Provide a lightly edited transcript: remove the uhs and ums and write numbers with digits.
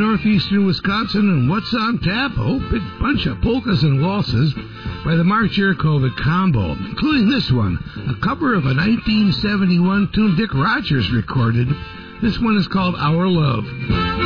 northeastern Wisconsin, and what's on tap? Oh, big bunch of polkas and waltzes by the Mark Jerichovic Combo, including this one, a cover of a 1971 tune Dick Rogers recorded. This one is called Our Love.